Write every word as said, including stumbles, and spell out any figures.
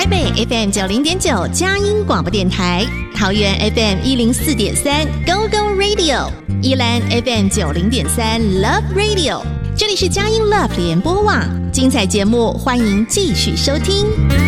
北 F M 九零点九佳音广播电台，桃园 F M 一零四点三 Go Go Radio， 宜兰 F M 九零点三 Love Radio。这里是佳音 Love 联播网，精彩节目欢迎继续收听。